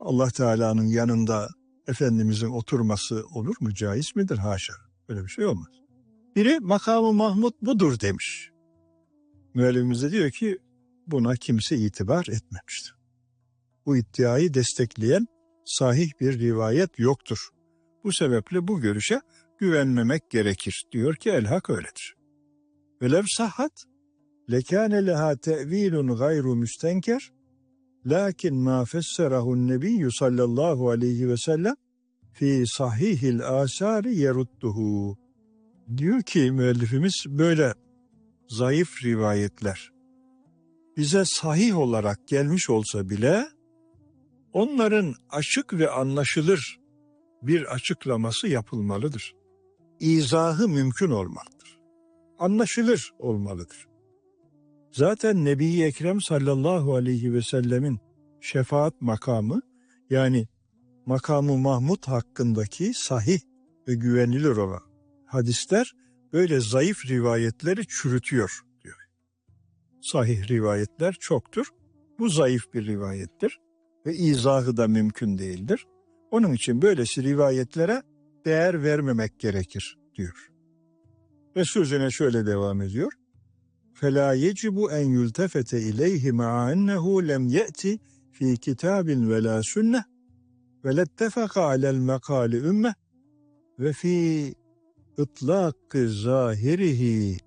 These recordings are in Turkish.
Allah Teala'nın yanında Efendimizin oturması olur mu? Caiz midir? Haşa. Böyle bir şey olmaz. Biri makamı Mahmud budur demiş. Müellifimiz de diyor ki buna kimse itibar etmemiştir. Bu iddiayı destekleyen sahih bir rivayet yoktur. Bu sebeple bu görüşe güvenmemek gerekir. Diyor ki el-hak öyledir. Velev sahhat lekâne lehâ te'vilun gayru müstenker lakin mâ fesserahu'n nebiyyü sallallahu aleyhi ve sellem fi sahihil âsâri yerudduhu. Diyor ki müellifimiz böyle zayıf rivayetler bize sahih olarak gelmiş olsa bile onların açık ve anlaşılır bir açıklaması yapılmalıdır. İzahı mümkün olmalıdır. Anlaşılır olmalıdır. Zaten Nebi-i Ekrem sallallahu aleyhi ve sellemin şefaat makamı yani makamı Mahmud hakkındaki sahih ve güvenilir olan hadisler böyle zayıf rivayetleri çürütüyor diyor. Sahih rivayetler çoktur. Bu zayıf bir rivayettir ve izahı da mümkün değildir. Onun için böylesi rivayetlere değer vermemek gerekir diyor. Ve sözüne şöyle devam ediyor. فَلَا يَجِبُ اَنْ يُلْتَفَتَ اِلَيْهِ مَعَ اَنَّهُ لَمْ يَأْتِ ف۪ي كِتَابٍ وَلَا سُنَّةٍ وَلَاتَّفَقَ عَلَى الْمَقَالِ اُمَّةٍ وَف۪ي اطلاق zahirihi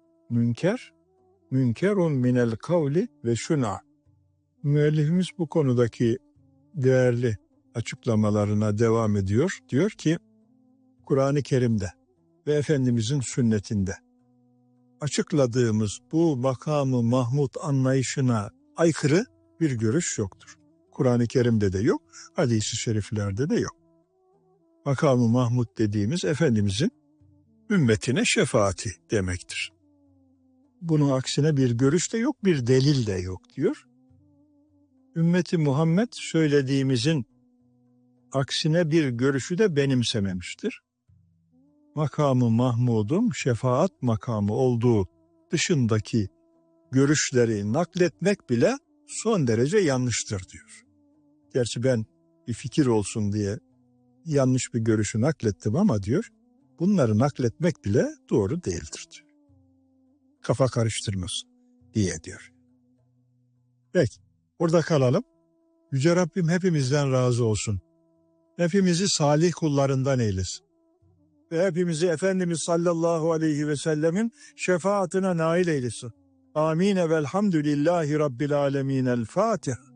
münkerun minel kavli ve şuna. Müellifimiz bu konudaki değerli açıklamalarına devam ediyor. Diyor ki Kur'an-ı Kerim'de ve Efendimizin sünnetinde açıkladığımız bu makamı Mahmud anlayışına aykırı bir görüş yoktur. Kur'an-ı Kerim'de de yok, hadis-i şeriflerde de yok. Makamı Mahmud dediğimiz Efendimizin ümmetine şefaati demektir. Bunun aksine bir görüş de yok, bir delil de yok diyor. Ümmeti Muhammed söylediğimizin aksine bir görüşü de benimsememiştir. Makamı Mahmud'un şefaat makamı olduğu dışındaki görüşleri nakletmek bile son derece yanlıştır diyor. Gerçi ben bir fikir olsun diye yanlış bir görüşü naklettim ama diyor, bunları nakletmek bile doğru değildir diyor. Kafa karıştırmasın diye diyor. Peki, burada kalalım. Yüce Rabbim hepimizden razı olsun. Hepimizi salih kullarından eylesin. Ve hepimizi Efendimiz sallallahu aleyhi ve sellemin şefaatine nail eylesin. Amin. Velhamdülillahi Rabbil alemin. El Fatiha.